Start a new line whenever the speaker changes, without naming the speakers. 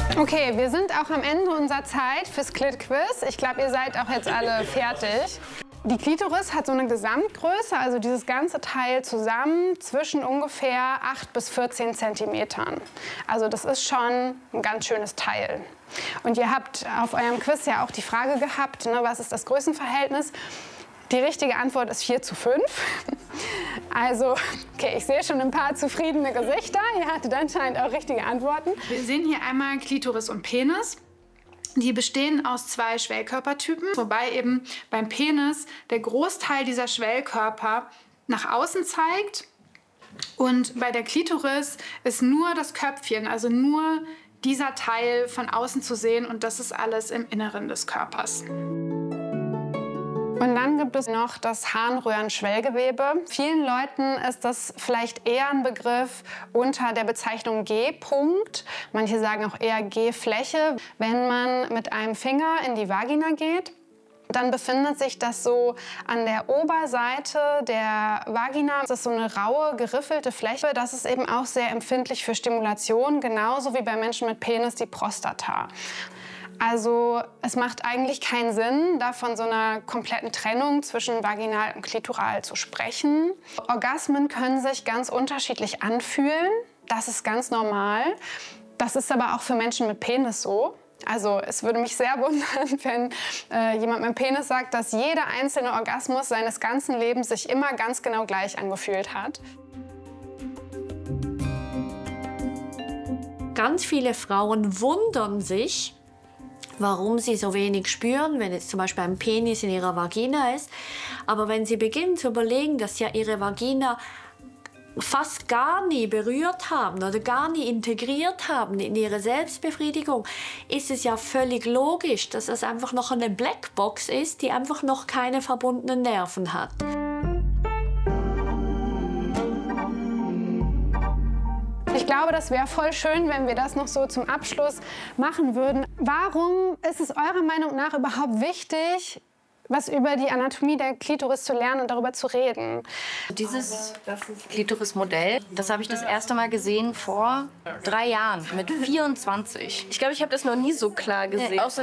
Okay, wir sind auch am Ende unserer Zeit fürs Klit-Quiz. Ich glaube, ihr seid auch jetzt alle fertig. Die Klitoris hat so eine Gesamtgröße, also dieses ganze Teil zusammen, zwischen ungefähr 8 bis 14 Zentimetern. Also das ist schon ein ganz schönes Teil. Und ihr habt auf eurem Quiz ja auch die Frage gehabt, ne, was ist das Größenverhältnis? Die richtige Antwort ist 4:5. Also, okay, ich sehe schon ein paar zufriedene Gesichter. Ihr hattet anscheinend auch richtige Antworten. Wir sehen hier einmal Klitoris und Penis. Die bestehen aus 2 Schwellkörpertypen, wobei eben beim Penis der Großteil dieser Schwellkörper nach außen zeigt. Und bei der Klitoris ist nur das Köpfchen, also nur dieser Teil von außen zu sehen. Und das ist alles im Inneren des Körpers. Und dann gibt es noch das Harnröhrenschwellgewebe. Vielen Leuten ist das vielleicht eher ein Begriff unter der Bezeichnung G-Punkt. Manche sagen auch eher G-Fläche. Wenn man mit einem Finger in die Vagina geht, dann befindet sich das so an der Oberseite der Vagina. Das ist so eine raue, geriffelte Fläche. Das ist eben auch sehr empfindlich für Stimulation, genauso wie bei Menschen mit Penis die Prostata. Also es macht eigentlich keinen Sinn, da von so einer kompletten Trennung zwischen vaginal und klitoral zu sprechen. Orgasmen können sich ganz unterschiedlich anfühlen. Das ist ganz normal. Das ist aber auch für Menschen mit Penis so. Also es würde mich sehr wundern, wenn jemand mit Penis sagt, dass jeder einzelne Orgasmus seines ganzen Lebens sich immer ganz genau gleich angefühlt hat.
Ganz viele Frauen wundern sich, warum sie so wenig spüren, wenn jetzt zum Beispiel ein Penis in ihrer Vagina ist. Aber wenn sie beginnen zu überlegen, dass ja ihre Vagina fast gar nie berührt haben oder gar nie integriert haben in ihre Selbstbefriedigung, ist es ja völlig logisch, dass es einfach noch eine Blackbox ist, die einfach noch keine verbundenen Nerven hat.
Ich glaube, das wäre voll schön, wenn wir das noch so zum Abschluss machen würden. Warum ist es eurer Meinung nach überhaupt wichtig, was über die Anatomie der Klitoris zu lernen und darüber zu reden?
Dieses Klitoris-Modell, das habe ich das erste Mal gesehen vor 3 Jahren, mit 24.
Ich glaube, ich habe das noch nie so klar gesehen.